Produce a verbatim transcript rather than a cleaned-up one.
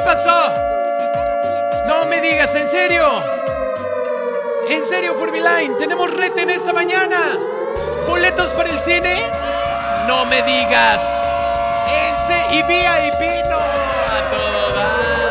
pasó? No me digas, ¿en serio? ¿En serio, Furbyline? ¿Tenemos rete en esta mañana? ¿Boletos para el cine? No me digas. En se- y V I P, no, a todo dar.